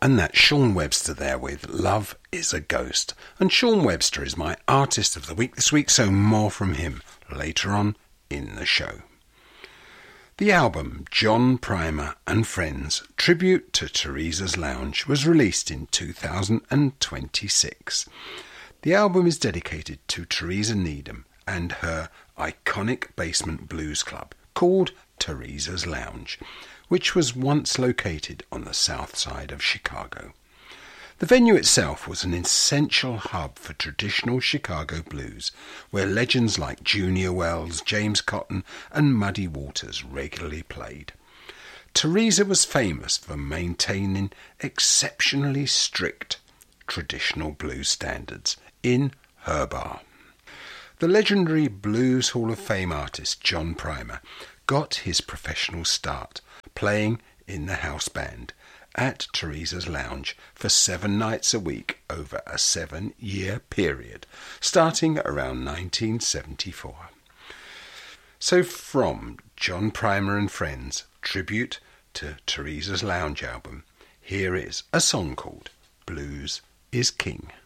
And that's Sean Webster there with Love is a Ghost. And Sean Webster is my artist of the week this week, so more from him later on in the show. The album John Primer and Friends Tribute to Teresa's Lounge was released in 2026. The album is dedicated to Teresa Needham and her iconic basement blues club called Teresa's Lounge, which was once located on the south side of Chicago. The venue itself was an essential hub for traditional Chicago blues, where legends like Junior Wells, James Cotton and Muddy Waters regularly played. Teresa was famous for maintaining exceptionally strict traditional blues standards in her bar. The legendary Blues Hall of Fame artist John Primer got his professional start playing in the house band at Teresa's Lounge for 7 nights a week over a 7-year period, starting around 1974. So from John Primer and Friends, Tribute to Teresa's Lounge album, here is a song called Blues is King.